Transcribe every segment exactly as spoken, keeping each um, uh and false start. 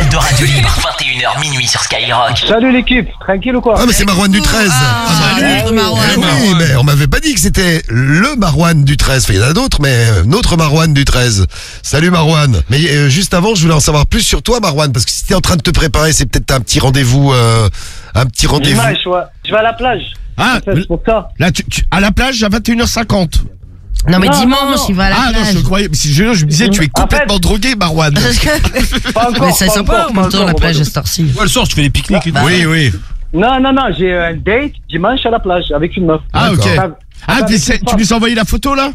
de Radio Libre, vingt et une heures minuit sur Skyrock. Salut l'équipe, tranquille ou quoi? Ah mais c'est Marouane du treize. Ah, Ah, salut, bah, Marouane. eh oui, mais on m'avait pas dit que c'était le Marouane du treize. Enfin, il y en a d'autres, mais notre Marouane du treize. Salut Marouane. Mais euh, juste avant, je voulais en savoir plus sur toi, Marouane, parce que si t'es en train de te préparer, c'est peut-être un petit rendez-vous, euh, un petit rendez-vous. Dimanche, ouais. Je vais à la plage. Ah, C'est pour ça. là, tu, tu- à la plage à vingt et une heures cinquante. Non mais Non, dimanche, non, non. il va à la Ah non, plage. je croyais, si je, je me disais, tu es En complètement fait- drogué, Marouane. Pas encore. Mais ça pas sent pas encore, en même temps encore, la on plage va- à cette heure-ci. Ouais, le soir, tu fais des pique-niques et tout. Oui, oui. Non, non, non, j'ai un date dimanche à la plage avec une meuf. Ah, ok. D'accord. Ah, Avec tu, une sais- tu femme. nous as envoyé la photo, là?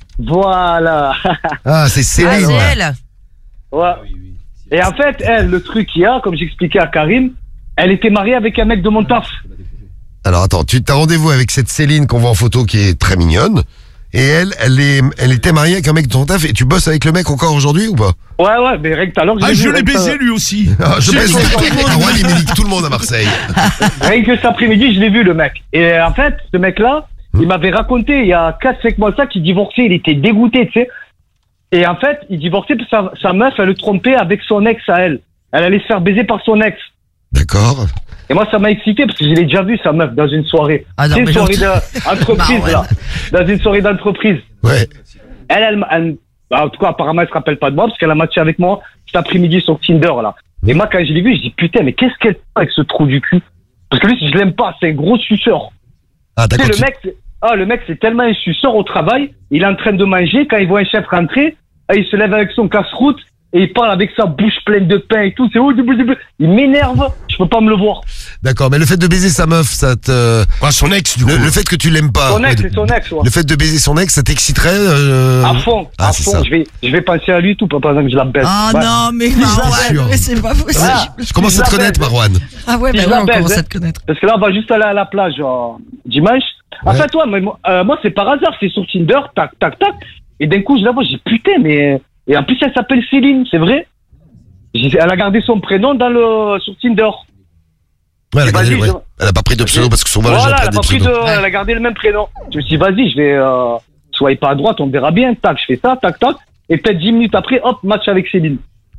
Voilà. Ah, c'est Ah, Céline. c'est ouais. elle. Ouais. Et en fait, elle, le truc qu'il y a, comme j'expliquais à Karim, elle était mariée avec un mec de mon taf. Alors attends, tu as rendez-vous avec cette Céline qu'on voit en photo qui est très mignonne. Et elle, elle est, elle était mariée avec un mec de ton taf. Et tu bosses avec le mec encore aujourd'hui ou pas? Ouais, ouais, mais rien que tout à l'heure, Ah, l'ai je vu, l'ai rien que baisé, ça- lui aussi. Ah, je J'ai baisse baisé tout le monde. Marouane, il ménique tout le monde à Marseille. Rien que cet après-midi, je l'ai vu, le mec. Et en fait, ce mec-là, il m'avait raconté il y a quatre cinq mois de ça qu'il divorçait, il était dégoûté, tu sais. Et en fait, il divorçait parce que sa, sa meuf, elle le trompait avec son ex à elle. Elle allait se faire baiser par son ex. D'accord. Et moi, ça m'a excité parce que je l'ai déjà vu, sa meuf, dans une soirée. Ah non, C'est mais une soirée l'autre- d'entreprise, Bah là. Dans une soirée d'entreprise. Ouais. Elle, elle, elle- bah, en tout cas, apparemment, elle se rappelle pas de moi parce qu'elle a matché avec moi cet après-midi sur Tinder, là. Et moi, quand je l'ai vu, je dis, putain, mais qu'est-ce qu'elle fait avec ce trou du cul? Parce que lui, je l'aime pas, c'est un gros suceur. Ah Tu sais, d'accord. le tu- mec, c'est- ah, le mec, c'est tellement un suceur au travail, il est en train de manger, quand il voit un chef rentrer, ah, il se lève avec son casse-route, et il parle avec sa bouche pleine de pain et tout, c'est oh, il m'énerve, je peux pas me le voir. D'accord, mais le fait de baiser sa meuf, ça te... Ah, son ex, du coup. Le, le fait que tu l'aimes pas... Son ex, ouais, c'est son ex, ouais. Le fait de baiser son ex, ça t'exciterait euh... À fond, Ah, à c'est fond, ça. je vais, je vais penser à lui tout, pas pendant que je la baisse. Oh Ouais. non, mais sûr. Marouane, mais c'est pas possible. Ah, Je commence je à te la connaître, baise. Marouane. Ah ouais, Si bah je ouais, la on baise, commence hein. à te connaître. Parce que là, on va juste aller à la plage euh, dimanche. En Ouais. fait, ouais, mais moi, euh, moi, c'est par hasard, c'est sur Tinder, tac, tac, tac. Et d'un coup, je la vois, j'ai putain, mais. Et en plus, elle s'appelle Céline, c'est vrai. J'ai- Elle a gardé son prénom dans le sur Tinder. Ouais, elle, a gardé- Vas-y, ouais. je- Elle a pas pris de pseudo parce que souvent les gens Voilà, elle prennent a, des pas pris de, pseudos. elle a gardé le même prénom. Je me suis dit, vas-y, je vais euh, soyez pas à droite, on verra bien. Tac, je fais ça, tac, tac. Et peut-être dix minutes après, hop, match avec Céline.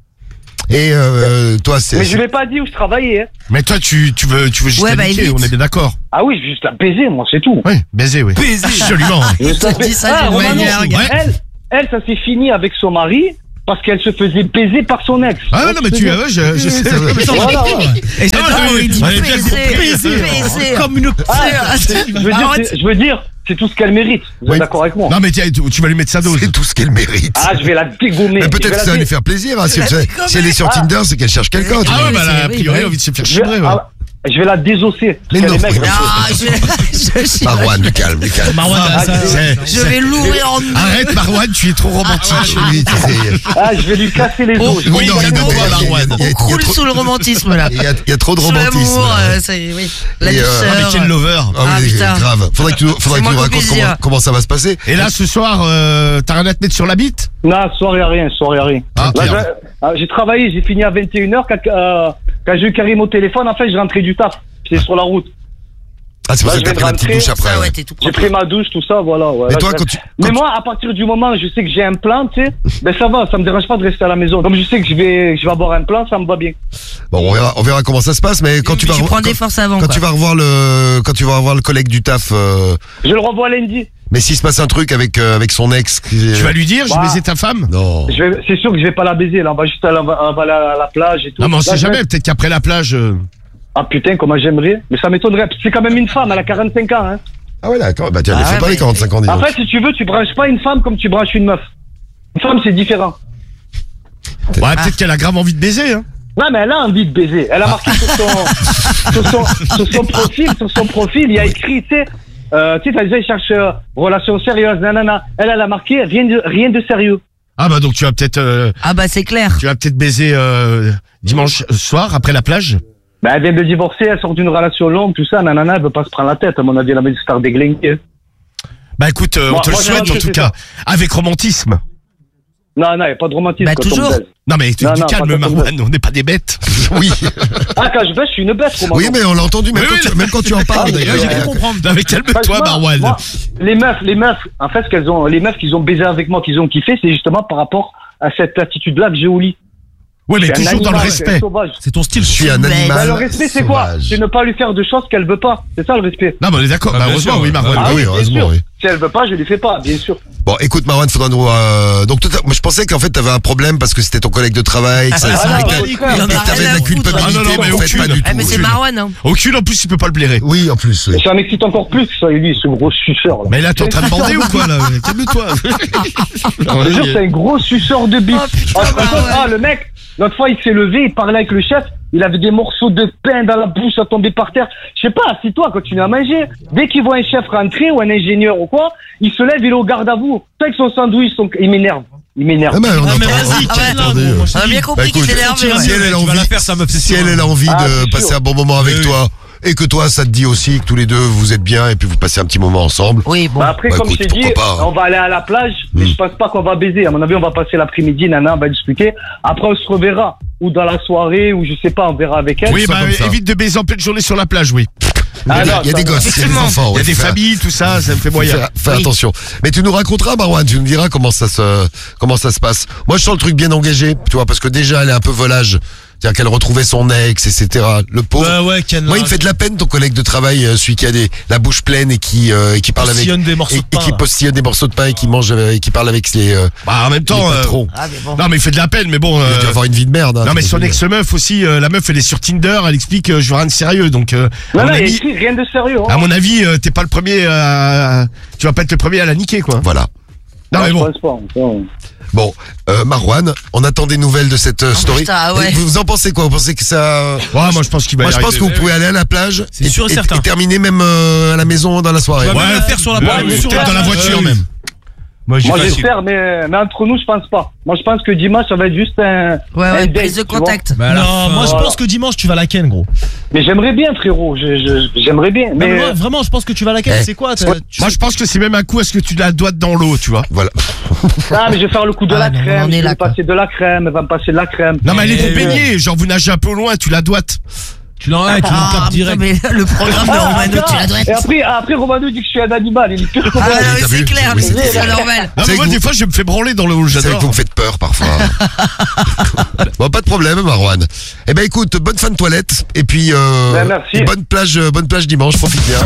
Et euh, toi, c'est... Mais je lui ai pas dit où je travaillais. Hein. Mais toi, tu, tu veux, tu veux juste Ouais, la bah, niquer, évite. on est bien d'accord. Ah oui, je vais juste la baiser, moi, c'est tout. Oui, baiser, oui. Baiser. Absolument. Je vais juste la Tu dis baiser. ça Ah, d'une Romano, manière, gars. elle, elle, ça s'est fini avec son mari parce qu'elle se faisait baiser par son ex. Ah ouais, non, mais tu, ouais, je, je sais. Voilà, ouais. Et ça, Ah, il dit on avait bien baiser, compris. baiser, baiser. comme une. Ah, je veux dire, c'est- je veux dire, c'est tout ce qu'elle mérite. Vous êtes Oui. d'accord avec moi? Non, mais tiens, tu, tu vas lui mettre sa dose. C'est tout ce qu'elle mérite. Ah, je vais la dégommer. Mais Je vais peut-être la que ça va dé- lui faire plaisir. Hein, si, La elle, déconner. si elle est sur Ah. Tinder, c'est qu'elle cherche quelqu'un. tu Ah vois. ouais, bah, elle a a Oui, priori oui. envie de se faire Je vais, chibrer, ouais. ah, je vais la désosser. Mais Parce non, que les mecs, mais- Ah, je, je, je, Marouane, du calme, du calme. Marouane, Ah, ça- C'est- je c'est- vais l'ouvrir en deux. Arrête, Marouane, tu es trop romantique. Oui, tu sais, ah, je vais lui casser les Oh, os. oui, non, il y a il y a- trop- il y a- il y a- il y a- il y a On croule trop- sous le romantisme là. il y a- il y a trop de Sous romantisme. l'amour, là. euh, c'est oui. La Et, euh, Ah, mais douceur. quel lover. Ah, Ah, oui, putain. grave. Faudrait que tu, faudrait C'est que tu moins nous qu'on racontes puisse comment, dire. comment ça va se passer. Et là, ce soir, euh, t'as rien à te mettre sur la bite? Non, soir, y a rien, soir, y a rien. Ah, Là, merde. j'ai- ah, j'ai travaillé, j'ai fini à vingt et une heures. Quand, euh, quand j'ai eu Karim au téléphone, en fait, je rentrais du taf. J'étais sur la route. Ah, c'est pour Là, ça je que t'as vais pris la petite rentrer. douche après. Ça, ouais. ouais, t'es tout J'ai propre. pris ma douche, tout ça, voilà. Ouais. Mais Là, toi, je- quand tu- Mais quand moi, à partir du moment où je sais que j'ai un plan, tu sais, ben ça va, ça me dérange pas de rester à la maison. Comme je sais que je vais, je vais avoir un plan, ça me va bien. Bon, on verra, on verra comment ça se passe, mais quand tu vas, Tu revoir- prends des quand, forces avant quand quoi. tu vas revoir le, quand tu vas revoir le collègue du taf, euh, Je le revois lundi. mais s'il se passe un truc avec, euh, avec son ex, qui- Tu vas lui dire, j'ai Bah. baisé ta femme? non. Je vais- C'est sûr que je vais pas la baiser, là. On va juste aller, on va, on va aller à la plage et tout. Non, mais on Là, sait je jamais, vais- peut-être qu'après la plage. euh, Ah putain, comment j'aimerais. Mais ça m'étonnerait. C'est quand même une femme, elle a quarante-cinq ans, hein. Ah ouais, d'accord. Bah tiens, Ah ne fais ouais, pas les mais- quarante-cinq ans, dis donc. Après, si tu veux, tu branches pas une femme comme tu branches une meuf. Une femme, c'est différent. Ouais, peut-être qu'elle a grave envie de baiser, hein. Ouais, mais elle a envie de baiser. Elle a marqué sur son, sur son, sur son profil, sur son profil, il y a écrit, tu sais, euh, tu sais, t'as déjà, il cherche euh, relation sérieuse, nanana. Elle, elle a marqué rien de, rien de sérieux. Ah bah donc tu vas peut-être, euh, Ah bah c'est clair. tu vas peut-être baiser euh, dimanche soir après la plage. Ben, elle vient de divorcer, elle sort d'une relation longue, tout ça, nanana, elle veut pas se prendre la tête. À mon avis, elle a envie de se faire déglinguer. Bah écoute, euh, on Moi- te le moi, j'ai souhaite en remarqué, tout c'est cas, avec romantisme. Non, non, il n'y a pas de romantisme Bah, quand toujours. on baise. Non mais tu Non, du non, calme, pas comme Marouane, on n'est pas des bêtes. Oui. Ah, quand je baisse, je suis une bête, Romain. Oui, mais on l'a entendu, même, Oui, quand oui, tu, même quand tu en parles, Ah, d'ailleurs. J'ai il y a- pu comprendre. Non mais calme-toi, Franchement, Marouane. moi, les meufs, les meufs, en fait, ce qu'elles ont, les meufs qu'ils ont baisé avec moi, qu'ils ont kiffé, c'est justement par rapport à cette attitude-là que j'ai au lit. Ouais, mais Je suis un toujours dans le animal, c'est un respect. sauvage. C'est ton style. Je suis un Belle. animal. Bah, le respect, c'est quoi? sauvage. C'est ne pas lui faire de choses qu'elle veut pas. C'est ça le respect. Non, mais on est d'accord. Ah, Bah, bien heureusement, sûr. oui, Marwan. Ah Ah oui, oui, bien heureusement, sûr. oui. Si elle veut pas, je lui fais pas, bien sûr. Bon, écoute, Marwan, faudra nous. Euh... Donc, toi, t'as- moi, je pensais qu'en fait, t'avais un problème parce que c'était ton collègue de travail, que ça, Ah, ça non, et au que- contraire. Il en et a que t'avais rien de à la foutre. culpabilité, Ah, non, non, mais mais en fait, aucune. pas du tout. Ah, mais c'est aucune. Marwan, hein. Aucune, en plus, il peut pas le blairer. Oui, en plus, oui. Ça m'excite encore plus, ça, lui, ce gros suceur, là. Mais là, t'es en train de bander ou quoi, là? Calme-toi. Je te jure, c'est un gros suceur de bite. Oh, putain, Ah, bah, ah, ouais. ah, le mec, l'autre fois, il s'est levé, il parlait avec le chef, il avait des morceaux de pain dans la bouche à tomber par terre. Je sais pas, assis-toi, continue à manger. Dès qu'il voit un chef rentrer ou un ingénieur ou quoi, il se lève, il est au garde à vous. Tu sais, avec son sandwich, son... il m'énerve. Il m'énerve. Ah, mais on Ah, mais entend- vas-y, on- Ken, là, attendez, gros, moi, euh, je te On a dis. bien compris Bah, qu'il écoute, était énervé. si elle, ouais. a Tu vas envie, la faire, sa meuf, c'est si sûr. elle, elle a envie Ah, de c'est passer sûr. un bon moment avec Oui, oui. toi, et que toi, ça te dit aussi que tous les deux, vous êtes bien, et puis vous passez un petit moment ensemble. Oui, bon. Bah après, Bah, comme écoute, je t'ai dit, pourquoi pas, hein. on va aller à la plage, mais Hmm. je pense pas qu'on va baiser. À mon avis, on va passer l'après-midi, nana, on va discuter. Après, on se reverra. Ou dans la soirée, ou je sais pas, on verra avec elle. Oui, ça bah, comme ça. évite de baiser en pleine journée sur la plage, oui. Il y a Ah, des, non, il y a ça des va. gosses, il y a des Effectivement. enfants. Il y ouais, a des faut faire- familles, tout ça, ça me fait faut moyen. faire, faire Oui. attention. Mais tu nous raconteras, Marwan, tu nous diras comment ça se, comment ça se passe. Moi, je sens le truc bien engagé, tu vois, parce que déjà, elle est un peu volage. C'est-à-dire qu'elle retrouvait son ex, et cetera. Le pauvre. Ouais, ouais, Ken. Moi, là, il me fait de la peine, ton collègue de travail, euh, celui qui a des, la bouche pleine et qui, euh, et qui parle avec, postillonne des morceaux et, de et pain, qui là. postillonne des morceaux de pain et qui mange, euh, et qui parle avec les, euh, Bah, en même les temps, euh, patrons. Ah, mais bon. non, mais il fait de la peine, mais bon. Il a euh, dû avoir une vie de merde. hein, Non, mais son t'imagines. ex-meuf aussi, euh, la meuf, elle est sur Tinder, elle explique, euh, je veux rien de sérieux, donc, euh, Non, à non, mon il y a avis, écrit rien de sérieux. Hein. à mon avis, euh, t'es pas le premier à, tu vas pas être le premier à la niquer, quoi. Voilà. Non, mais je bon. pense pas. Non. Bon, euh, Marwan, on attend des nouvelles de cette euh, story. putain, ah ouais. Et Vous, vous en pensez quoi? Vous pensez que ça... Ouais, moi, je pense qu'il va Moi, y je pense que arriver. vous pouvez aller à la plage C'est et, sûr et et- certain. et terminer même euh, à la maison dans la soirée. Tu vas Ouais, même la faire sur la ouais, plage. mais sur peut-être dans la voiture, Euh, même. Moi, j'ai Moi, facile. j'espère, mais, mais entre nous, je pense pas. Moi, je pense que dimanche, ça va être juste un. Ouais, un ouais, date, prise de tu vois. contact. Bah, non, moi je voilà. pense que dimanche tu vas à la Ken, gros. Mais j'aimerais bien, frérot. Je- je- J'aimerais bien. Non, Mais, mais moi, vraiment, je pense que tu vas à la Ken. Eh. C'est quoi t'as- tu- Moi, je pense que c'est même un coup à ce que tu la doites dans l'eau, tu vois. Voilà. ah, mais je vais faire le coup de Ah, la non, on crème. en est Je vais là, me quoi. passer de la crème. Elle va me passer de la crème. Non, mais allez Eh, vous baigner, genre vous nagez un peu loin, tu la doites. Tu l'en as, tu l'en Ah, capes putain, direct. mais le programme de Ah, Romano, attends. tu la dois Et après, après, Romano dit que je suis un animal. Il est pire que Ah, moi. non, mais t'as c'est vu clair, Oui, mais c'est- c'est pas normal. Non, C'est mais moi, que des vous- fois, je me fais branler dans l'eau, C'est vrai que j'adore. vous me faites peur parfois. Bon, pas de problème, Marwan. Eh ben, écoute, bonne fin de toilette. Et puis, euh, Ben, merci. et bonne plage, euh, bonne plage dimanche. Profite bien.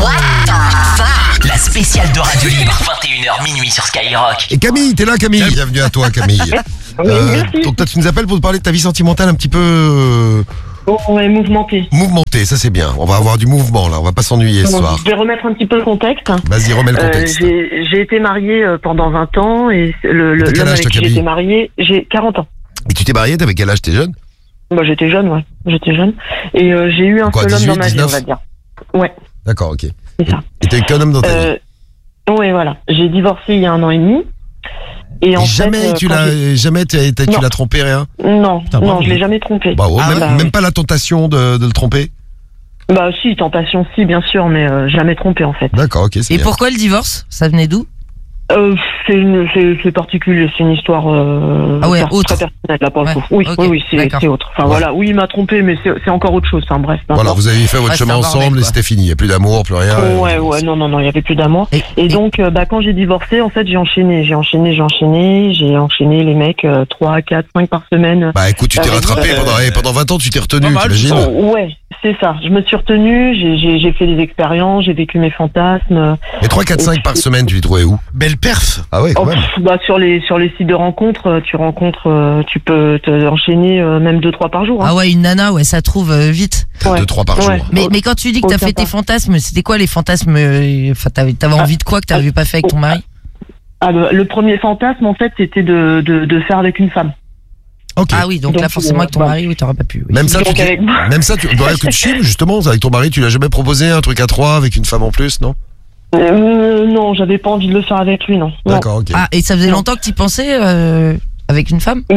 La spéciale de Radio Libre, vingt et une heures minuit sur Skyrock. Et Camille, t'es là, Camille. Bienvenue à toi, Camille. Oui, Euh, merci. donc, toi, tu nous appelles pour te parler de ta vie sentimentale un petit peu euh, Bon, on est mouvementé. mouvementée. Ça, c'est bien. On va avoir du mouvement, là. On va pas s'ennuyer ce Bon, soir. je vais remettre un petit peu le contexte. Vas-y, remets le Euh, contexte. j'ai j'ai été mariée euh, pendant vingt ans et le, le T'as quel l'homme âge, avec toi, qui Camille j'étais mariée, j'ai quarante ans. Et tu t'es mariée, t'avais quel âge? T'es jeune? Bah, j'étais jeune, ouais. J'étais jeune. Et euh, j'ai eu un Quoi, seul homme dix-huit, dans ma vie, on dix-neuf? va dire. Ouais, D'accord, ok. c'est ça. Et t'as eu qu'un homme dans ta vie? Euh, ouais, voilà. J'ai divorcé il y a un an et demi. Et en Et jamais fait, euh, tu quand l'as, jamais t'as- t'as- tu Non. l'as trompé, rien? j'ai- Non, Putain, non, bravo. je l'ai jamais trompé. Bah, ouais, Ah, même, bah, même pas la tentation de, de le tromper? Bah si, tentation, si, bien sûr, mais euh, jamais trompé en fait. D'accord, ok, c'est Et bien. pourquoi le divorce? Ça venait d'où? Euh, c'est une, c'est, c'est particulier, c'est une histoire euh, Ah ouais, per- autre. très personnelle là pour le Ouais, coup. Oui, ok, oui, oui, c'est, d'accord. c'est autre. Enfin Ouais. voilà, oui, il m'a trompé, mais c'est, c'est encore autre chose. Enfin bref. peu Voilà, importe. vous avez fait votre Ouais, chemin c'est un bordel, ensemble et quoi. c'était fini. Il n'y a plus d'amour, plus rien. Ouais, ouais, non, non, non, il y avait plus d'amour. Et, Et donc, euh, bah, quand j'ai divorcé, en fait, j'ai enchaîné, j'ai enchaîné, j'ai enchaîné, j'ai enchaîné les mecs euh, trois, quatre, cinq par semaine. Bah écoute, tu t'es Euh, rattrapé euh, pendant, eh, pendant vingt ans, tu t'es retenu, Pas mal, t'imagines? Oh, ouais, c'est ça. Je me suis retenue, j'ai, j'ai, j'ai fait des expériences, j'ai vécu mes fantasmes. Et trois, quatre, cinq par semaine, tu les trouvais où? Belle perf. Ah ouais, quand Oh, même. pff, bah, sur les sur les sites de rencontres, euh, tu rencontres, euh, tu peux te enchaîner euh, même deux, trois par jour. Hein. Ah ouais, une nana, ouais, ça trouve euh, vite. Ouais. Deux, trois par Ouais. jour. Mais, mais quand tu dis que t'as Aucun fait tes pas. fantasmes, c'était quoi les fantasmes euh, Enfin, t'avais, t'avais envie de quoi que t'avais pas fait avec ton mari? Ah, bah, le premier fantasme, en fait, c'était de, de, de faire avec une femme. Ok. Ah oui, donc, Donc, là, forcément, avec ton bah, mari, oui, t'aurais pas pu. Oui. Même ça, tu Donc, dis- avec moi. même ça, tu, bah, que tu chimes, justement, avec ton mari, tu l'as jamais proposé un truc à trois avec une femme en plus, non? Euh, non, j'avais pas envie de le faire avec lui, non. Non. D'accord, ok. Ah, et ça faisait Non. longtemps que t'y pensais euh, avec une femme?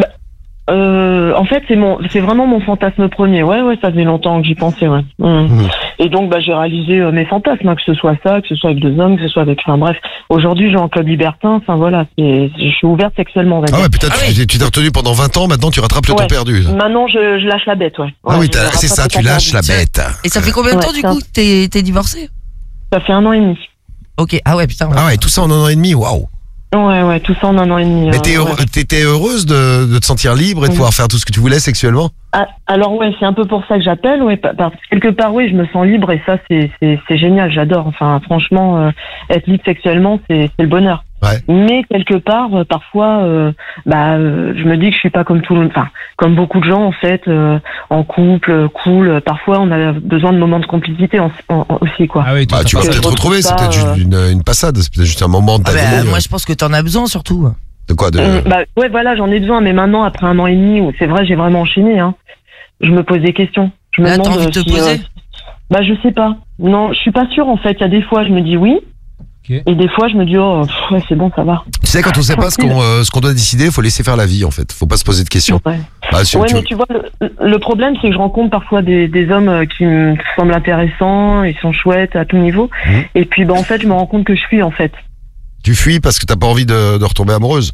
Euh, en fait, c'est mon, c'est vraiment mon fantasme premier. Ouais, ouais, ça faisait longtemps que j'y pensais, ouais. Hum. Mhm. Et donc, bah, j'ai réalisé euh, mes fantasmes, hein, que ce soit ça, que ce soit avec deux hommes, que ce soit avec, enfin bref. Aujourd'hui, je vais en club libertin. Enfin voilà, c'est, je suis ouverte sexuellement, on va Ah dire. ouais, putain, Ah tu oui. tu t'es retenu pendant vingt ans, maintenant tu rattrapes le Ouais. temps perdu. Maintenant, je, je lâche la bête, ouais. Ah Ouais, oui, je t'as- rattrape c'est ça, le tu temps lâches la perdu. bête. Et ça fait combien de Ouais, temps, du ça- coup, que t'es, t'es divorcé? Ça fait un an et demi. Ok, ah ouais, putain. Ah ouais, tout ça en un an et demi, waouh. Ouais, ouais, tout ça en un an et demi. Mais euh, t'es heureux- ouais. t'étais heureuse de, de te sentir libre et de Oui. pouvoir faire tout ce que tu voulais sexuellement? Ah, alors ouais, c'est un peu pour ça que j'appelle, ouais, pa- parce que quelque part oui, je me sens libre et ça c'est c'est c'est génial, j'adore. Enfin franchement, euh, être libre sexuellement, c'est c'est le bonheur. Ouais. Mais quelque part, euh, parfois, euh, bah, euh, je me dis que je suis pas comme tout le, enfin comme beaucoup de gens en fait, euh, en couple, euh, cool. Parfois, on a besoin de moments de complicité en- en- en- aussi quoi. Ah oui, toi, Bah, t'as tu vas pas- je peut-être retrouve retrouver, c'est ça, peut-être juste euh, une, une passade, c'est peut-être juste un moment de Ah ta bah, vie. moi, euh, je pense que t'en as besoin surtout. De quoi de... Euh, bah ouais, voilà, j'en ai besoin. Mais maintenant, après un an et demi, où c'est vrai, j'ai vraiment enchaîné. Hein, je me pose des questions. Je me Là, t'as demande envie de te si, poser euh, bah je sais pas. Non, je suis pas sûre en fait. Il y a des fois, je me dis oui. Ok. Et des fois, je me dis, oh, pff, ouais, c'est bon, ça va. Tu sais, quand on sait pas ce qu'on euh, ce qu'on doit décider, il faut laisser faire la vie, en fait. Faut pas se poser de questions. Ouais, Bah, si ouais tu- mais tu vois, le, le problème, c'est que je rencontre parfois des, des hommes euh, qui me semblent intéressants, ils sont chouettes à tout niveau. Mhm. Et puis, bah, en fait, je me rends compte que je suis, en fait. tu fuis parce que t'as pas envie de, de retomber amoureuse.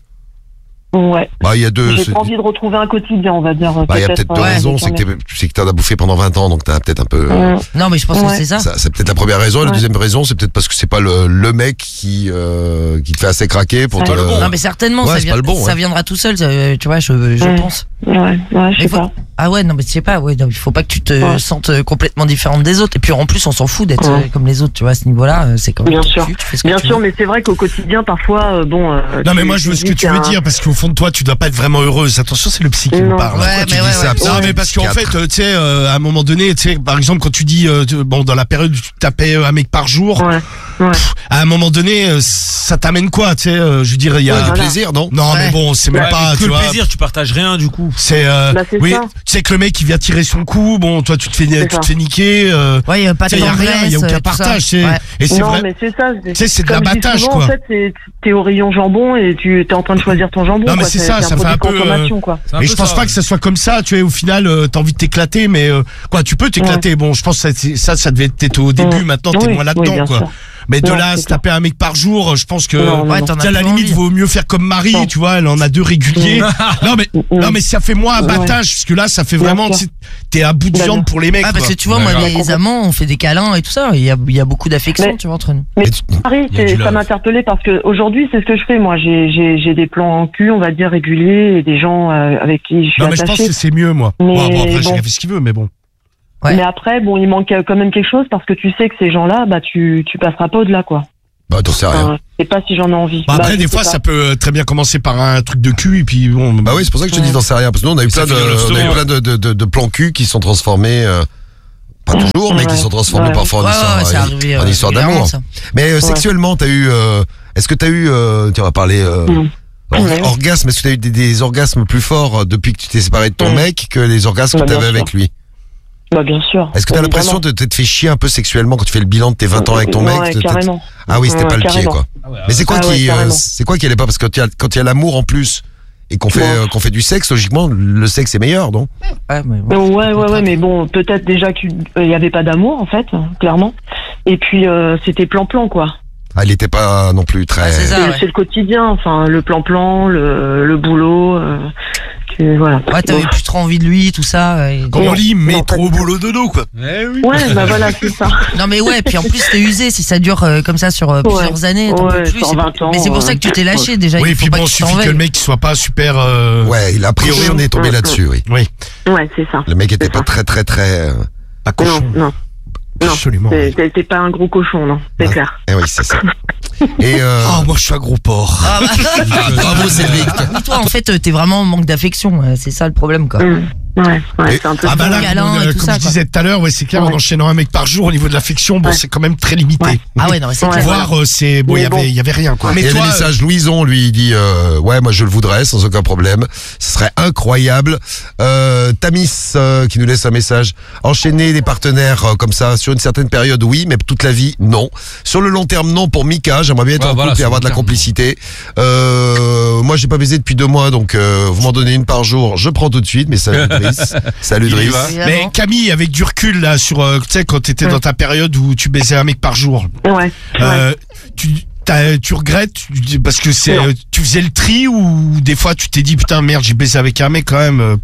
Ouais. Bah, il y a deux. J'ai c'est- pas envie de retrouver un quotidien, on va dire. Bah, il y a peut-être deux euh, raisons. avec C'est un que t'es- c'est que t'en as bouffé pendant vingt ans, donc t'as peut-être un peu. euh, mec. Non, mais je pense que Ouais. c'est ça. Ça, c'est peut-être la première raison. Et la Ouais. deuxième raison, c'est peut-être parce que c'est pas le, le mec qui, euh, qui te fait assez craquer pour Ouais. te. Pas le bon. Non, mais certainement, Ouais, ça, c'est vient- pas le bon, ça ouais. viendra tout seul, ça, euh, tu vois, je, je Ouais. pense. Ouais, ouais, je Mais sais faut- pas. Ah ouais, non, mais tu sais pas, ouais, non, il faut pas que tu te Ouais. sentes euh, complètement différente des autres. Et puis en plus, on s'en fout d'être Ouais. euh, comme les autres, tu vois, à ce niveau-là, euh, c'est comme Bien ton sûr. cul, tu fais ce que Bien tu sûr, veux. mais c'est vrai qu'au quotidien, parfois, euh, bon. euh, Non mais tu- moi je veux tu ce que dis tu qu'il y veux a un- dire parce qu'au fond de toi tu dois pas être vraiment heureuse. Attention, c'est le psy qui nous Non. parle. Ouais, Pourquoi tu mais dis ouais, ça, ouais. Non psy- mais parce qu'en psychiatre fait, euh, tu sais, euh, à un moment donné, tu sais, par exemple quand tu dis, euh, tu- bon, dans la période où tu tapais euh, un mec par jour, Ouais, ouais. à un moment donné, euh, ça t'amène quoi, tu sais, euh, je veux dire, il y a. Ouais, du voilà. plaisir, non? Non Ouais. mais bon, c'est même Ouais, pas, mais que tu le vois. plaisir, tu partages rien du coup. C'est, euh, Bah, c'est oui, ça. tu sais que le mec il vient tirer son coup, bon, toi tu te fais, tu C'est te ça. fais niquer. Euh, Ouais, il y a pas de tu sais, il y a tendresse, rien, il y a aucun euh, tout ça. partage, c'est, Ouais. et c'est non, vrai. mais c'est ça. Tu sais, c'est de comme je dis l'abattage, souvent, quoi. En fait, c'est- t'es au rayon jambon et tu es en train de choisir ton jambon. Non, mais quoi. c'est ça, un ça fait produit un de peu, euh, consommation, quoi. C'est un Mais peu je pense ça, pas ouais. que ça soit comme ça, tu vois, au final, euh, t'as envie de t'éclater, mais euh, quoi, tu peux t'éclater. Bon, je pense que ça, c'est- ça, ça devait être au début, Mm. maintenant t'es Oui, moins oui, là-dedans, bien quoi. sûr. Mais de Non, là, à c'est se taper un mec par jour, je pense que, Non, non, Ouais, non. t'en as à la plus limite, envie. vaut mieux faire comme Marie, Non. tu vois, elle en a deux réguliers. non, mais, Mm. non, mais ça fait moins abattage, parce que là, ça fait Bien vraiment, sûr. tu sais, t'es à bout de Bah, viande bien. pour les mecs, Ah, parce quoi. que tu vois, moi, Ouais, les ouais. amants, on fait des câlins et tout ça. Il y a, il y a beaucoup d'affection, Mais- tu vois, entre nous. Mais Mais tu- Paris, Il y a c'est- du ça love. m'a interpellé parce que aujourd'hui, c'est ce que je fais. Moi, j'ai j'ai j'ai des plans en cul, on va dire réguliers, et des gens euh, avec qui je suis Non, mais je pense attachée. que c'est mieux, moi. Mais Bon, bon, après, bon. chacun fait ce qu'il veut, mais bon. Ouais. Mais après, bon, il manque quand même quelque chose parce que tu sais que ces gens-là, bah, tu tu passeras pas au-delà, quoi. Bah, t'en sais rien. Enfin, je sais pas si j'en ai envie. Bah, après, je des sais fois, pas. ça peut euh, très bien commencer par un truc de cul, et puis bon. Bah oui, c'est pour ça que je te dis, t'en sais rien. Parce que nous, on a eu Mais ça plein de, finit en love on a eu story, plein de, de, de, de plans cul qui sont transformés, euh, pas toujours, mais qui Ouais. sont transformés Ouais. parfois en Ouais, histoire, ouais, c'est en- arrivé, en euh, histoire régulièrement, d'amour. ça. Mais euh, Ouais. sexuellement, t'as eu, euh, est-ce que t'as eu, euh, tiens, on va parler, euh, Mm. or- Ouais. orgasme, est-ce que t'as eu des, des orgasmes plus forts euh, depuis que tu t'es séparé de ton Mm. mec que les orgasmes Bah, que bien t'avais avec sûr. lui? Bah, bien sûr. Est-ce que t'as l'impression de t'être fait chier un peu sexuellement quand tu fais le bilan de tes vingt ans avec ton mec? Ouais, de t'être- carrément. Ah oui, c'était Ouais, pas le pied, carrément. quoi. Ah ouais, Mais c'est quoi Ah ouais, qui, euh, carrément. c'est quoi qui allait pas? Parce que quand il y a, quand il y a l'amour en plus et qu'on fait, Bon. euh, qu'on fait du sexe, logiquement, le sexe est meilleur, non? Ouais, mais Euh, bon, Ouais, ouais, ouais, mais bon, peut-être déjà qu'il y avait pas d'amour, en fait, clairement. Et puis, euh, c'était plan-plan, quoi. Ah, il était pas non plus très. Ah, c'est ça. C'est ouais. c'est le quotidien, enfin, le plan-plan, le, le boulot, euh, que, voilà. Ouais, t'avais Bon. plus trop envie de lui, tout ça. et- Comme on Non, lit, non, mais pas trop du tout. boulot dodo, quoi. Eh oui. Ouais, bah voilà, c'est ça. Non, mais ouais, puis en plus, t'es usé. Si ça dure euh, comme ça sur euh, plusieurs Ouais. années, t'en Ouais, peux plus. sur c'est- vingt ans, mais c'est pour ça que tu t'es lâché déjà. Oui, il et faut puis pas bon, que il tu t'en suffit que veuilles. le mec il soit pas super. euh, Ouais, il a priori, on est tombé Mm, là-dessus, oui. Oui, Ouais, c'est ça. Le mec était C'est pas ça. très, très, très. euh, pas cochon. Non, non, non. Absolument. t'es- t'es t'es pas un gros cochon, non, c'est Ouais. clair. Eh oui, c'est ça. Et euh, Oh, moi je suis un gros porc. Ah, bah. bravo, Cédric. Toi, en fait, euh, t'es vraiment en manque d'affection. euh, C'est ça le problème, quoi. Mm. Ouais, ouais, Et- c'est un peu Ah bah ça. là, câlin comme, et euh, tout comme ça, je quoi. disais tout à l'heure, ouais, c'est clair, en Ouais. enchaînant un mec par jour au niveau de l'affection, bon, Ouais. c'est quand même très limité. Ouais. Ah ouais, non, mais c'est Ouais. clair. Voir, euh, c'est bon, il y Mais avait, bon. il y avait rien, quoi. Et Mais il y a toi, des messages, Louison, lui, il dit euh, ouais, moi je le voudrais sans aucun problème. Ce serait incroyable. Euh, Tamis euh, qui nous laisse un message. Enchaîner des partenaires euh, comme ça sur une certaine période, oui, mais toute la vie, non. Sur le long terme, non. Pour Mika, j'aimerais bien être Ouais, en voilà, couple et sur avoir le de la terme. complicité. Euh, moi, j'ai pas baisé depuis deux mois, donc euh, vous m'en donnez une par jour, je prends tout de suite. Mais salut Driss, salut Il y Driss. va. mais Évidemment. Camille, avec du recul là, sur, euh, tu sais, quand t'étais Ouais. dans ta période où tu baisais un mec par jour, Ouais. ouais. euh, tu, t'as- tu regrettes tu- parce que c'est, Non. euh, tu faisais le tri ou des fois tu t'es dit putain merde, j'ai baisé avec un mec quand même. euh, pff.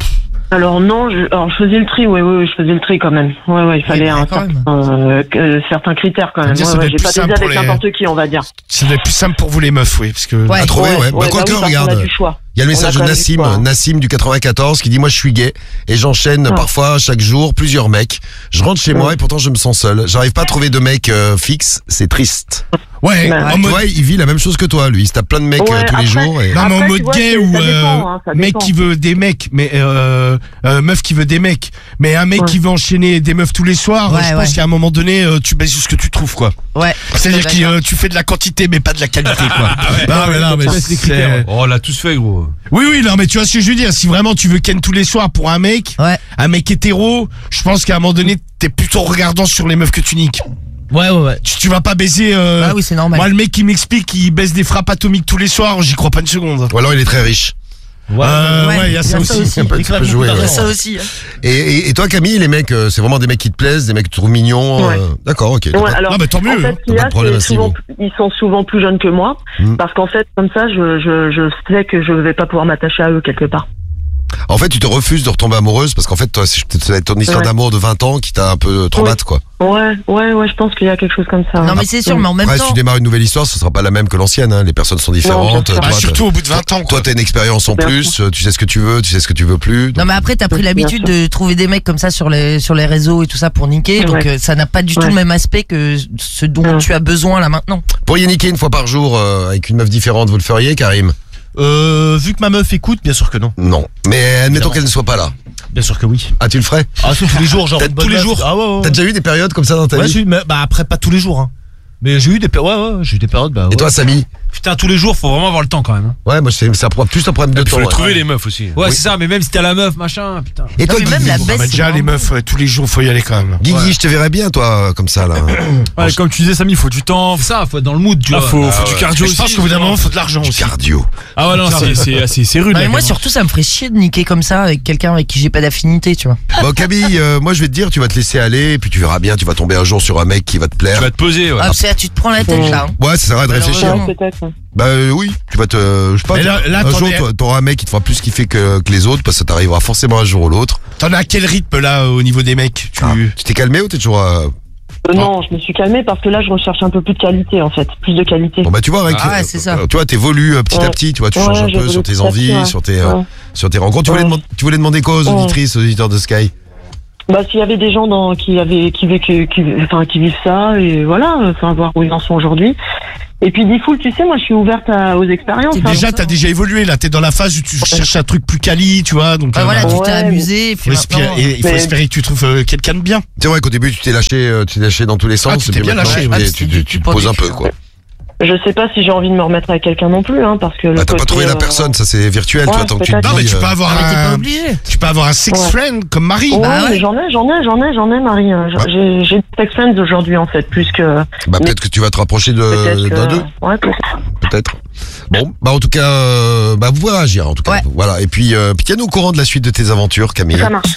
Alors non, je, alors je faisais le tri, oui, oui, je faisais le tri quand même. Ouais, ouais, il fallait Oui, un quand même. certain, euh, euh, certains critères quand même. C'est-à-dire, ça Ouais, doit ouais, être j'ai plus pas simple baisé pour avec les- n'importe qui, on va dire. Ça doit être plus simple pour vous les meufs, oui, parce que. Ouais. À trouver, ouais. Bah, ouais, quoi bah que, oui, parce qu'on regarde. a du choix. Il y a le On a message de quand même du Nassim, choix, hein. Nassim du quatre-vingt-quatorze qui dit moi je suis gay et j'enchaîne Ah. parfois chaque jour plusieurs mecs. Je rentre chez Ouais. moi et pourtant je me sens seul. J'arrive pas à trouver de mec euh, fixe, c'est triste. Ouais, Bah, en Tu mode. vois, il vit la même chose que toi, lui. Il se tape plein de mecs Ouais, euh, tous les après- jours. Et... Non, mais en Après, mode tu vois, gay c'est- ou ça euh, dépend, hein, ça mec dépend. qui veut des mecs, mais euh, euh, meuf qui veut des mecs, mais un mec Ouais. qui veut enchaîner des meufs tous les soirs. Ouais, je pense ouais. qu'à un moment donné, euh, tu baisses ce que tu trouves, quoi. Ouais. C'est-à-dire Je suis que euh, tu fais de la quantité, mais pas de la qualité, quoi. non, mais non, mais C'est des critères. c'est- Oh, on l'a tous fait, gros. Oui, oui, non, mais tu vois ce que je veux dire. Si vraiment tu veux ken tous les soirs pour un mec, Ouais. un mec hétéro, je pense qu'à un moment donné, t'es plutôt regardant sur les meufs que tu niques. Ouais, ouais, ouais. Tu, tu vas pas baiser. Euh... Ah oui, c'est normal. Moi, le mec qui m'explique qu'il baisse des frappes atomiques tous les soirs, j'y crois pas une seconde. Ou alors il est très riche. Ouais. Euh, ouais, il y a ça aussi. Ça peut, ça peut jouer. Il y a ouais. ça aussi. hein. Et, et, et toi, Camille, les mecs, euh, c'est vraiment des mecs qui te plaisent, des mecs que tu trouves mignons. Ouais. euh, D'accord, ok. Ouais, alors, Non, mais tant mieux. en fait, hein. ce qu'il y Pas a, de problème c'est à ce souvent, niveau. ils sont souvent plus jeunes que moi, Mm. parce qu'en fait, comme ça, je, je, je sais que je vais pas pouvoir m'attacher à eux quelque part. En fait, tu te refuses de retomber amoureuse parce qu'en fait, toi, c'est c'est ton histoire Ouais. d'amour de vingt ans qui t'a un peu traumatisé, quoi. Ouais, ouais, ouais, je pense qu'il y a quelque chose comme ça. Non, mais c'est sûr, mais en même Après, si temps. tu démarres une nouvelle histoire, ce sera pas la même que l'ancienne. Hein. Les personnes sont différentes. bien sûr. Toi, Bah, t'as- surtout au bout de vingt ans, Toi, quoi. t'as une expérience en Bien plus. Tu sais ce que tu veux, tu sais ce que tu veux plus. Non donc- mais après t'as pris Bien l'habitude sûr. de trouver des mecs comme ça sur les sur les réseaux et tout ça pour niquer, donc Ouais. euh, ça n'a pas du tout Ouais. le même aspect que ce dont Ouais. tu as besoin là maintenant. Pourriez niquer une fois par jour euh, avec une meuf différente, vous le feriez, Karim? Euh, vu que ma meuf écoute, bien sûr que non. Non. Mais admettons Évidemment. qu'elle ne soit pas là. Bien sûr que oui. Ah, tu le ferais? Ah, c'est tous les jours, genre. Peut-être une bonne tous les meuf. jours. Ah ouais, ouais. T'as déjà eu des périodes comme ça dans ta Ouais, vie? j'ai eu, mais, bah après pas tous les jours, hein. Mais j'ai eu des périodes, ouais, ouais, j'ai eu des périodes, bah. Et ouais. toi, Samy? Putain, tous les jours, faut vraiment avoir le temps quand même. hein. Ouais, moi, c'est c'est un pro- plus un problème de Il faut temps. les ouais. trouver les meufs aussi. Ouais, Oui. c'est ça, mais même si t'as la meuf, machin, putain. Et toi, Non, mais même Guigui? la Ah, baisse, bah, c'est déjà, les vraiment- meufs, ouais, tous les jours, faut y aller quand même. Guigui, je te verrais bien, toi, comme ça, là. Ouais, comme tu disais, Samy, il faut du temps. Faut ça, faut être dans le mood, tu Ah, vois. faut, Ah, faut ouais. du cardio Mais aussi. Je pense qu'au bout d'un moment, faut de l'argent Du aussi. cardio. Ah ouais, non, c'est- c'est c'est- c'est rude. Non, mais là, moi quand même. surtout ça me ferait chier de niquer comme ça avec quelqu'un avec qui j'ai pas d'affinité, tu vois. Bon, Camille, euh, moi, je vais te dire, tu vas te laisser aller, et puis tu verras bien, tu vas tomber un jour sur un mec qui va te plaire. Tu vas te poser, ouais. Ah, c'est tu te prends la tête là. hein. Ouais, ça sert à rien de réfléchir. Malheureusement. Ouais, peut-être. Bah euh, oui, tu vas te, je sais pas. Mais là- là, un t'en jour, es- toi, t'auras un mec qui te fera plus kiffer que, que les autres, parce que ça t'arrivera forcément un jour ou l'autre. T'en as à quel rythme, là, au niveau des mecs? Tu... Ah. Tu t'es calmé ou t'es toujours euh, Euh, non, je me suis calmée parce que là, je recherche un peu plus de qualité, en fait. Plus de qualité. Bon bah tu vois, avec, Ah ouais, c'est ça. euh, tu vois, t'évolues euh, petit à Ouais. petit, tu vois, tu Ouais, changes un peu j'évolue sur tes petit à envies, petit, ouais. sur tes, euh, Ouais. sur tes rencontres. Tu voulais, Ouais. demand- tu voulais demander quoi aux Ouais. auditrices, aux auditeurs de Sky? Bah, s'il y avait des gens dans, qui avaient, qui, qui, qui, enfin, qui vivent ça, et voilà, enfin, voir où ils en sont aujourd'hui. Et puis, Diffoul, tu sais, moi, je suis ouverte à, aux expériences. T'es hein. Déjà, t'as déjà évolué, là. T'es dans la phase où tu cherches un truc plus quali, tu vois. Donc, Bah euh, voilà, tu t'es Ouais, amusé, et puis faut espérer- maintenant. et il faut Mais- espérer que tu trouves euh, quelqu'un de bien. C'est vrai qu'au début tu t'es lâché, euh, tu t'es lâché dans tous les sens. Ah, tu et t'es puis bien maintenant, lâché, tu, ouais. t'es- Ah, tu, tu- tu- tu tu te prends poses du un peu cul, quoi. Je sais pas si j'ai envie de me remettre avec quelqu'un non plus, hein, parce que. le Bah t'as pas côté, trouvé la euh, personne, ça c'est virtuel, ouais, toi tant que tu te peut-être. Non, mais dis. tu peux euh, avoir Ah, mais t'es pas un, obligé. tu peux avoir un sex Ouais. friend comme Marie. Ouais, Bah ouais. mais j'en ai, j'en ai, j'en ai, j'en ai, Marie. hein. Ouais. J'ai, j'ai des sex friends aujourd'hui, en fait, plus que. Bah peut-être que tu vas te rapprocher de Peut-être d'un que- d'eux, Ouais, peut-être. peut-être. Bon, bah en tout cas, euh, bah vous pouvez réagir en tout cas. Ouais. Voilà. Et puis, euh, puis tiens-nous au courant de la suite de tes aventures, Camille. Ça marche.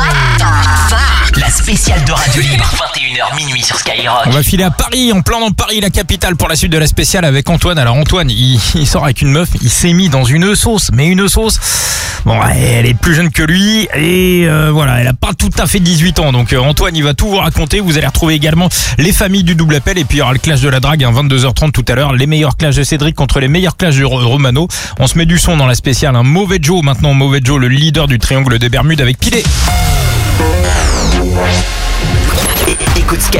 La spéciale de Radio Libre, vingt et une heures minuit sur Skyrock. On va filer à Paris, en plein dans Paris, la capitale, pour la suite de la spéciale avec Antoine. Alors Antoine, il, il sort avec une meuf, il s'est mis dans une sauce, mais une sauce. Bon, elle est plus jeune que lui et euh, voilà, elle a pas tout à fait dix-huit ans. Donc euh, Antoine, il va tout vous raconter. Vous allez retrouver également les familles du double appel et puis il y aura le clash de la drague, hein, vingt-deux heures trente tout à l'heure. Les meilleurs clashs de Cédric contre les meilleurs clashs de Ro- Romano. On se met du son dans la spéciale. Un Mauvais Joe maintenant, Mauvais Joe, le leader du triangle des Bermudes avec Pilé. Écoute Sky.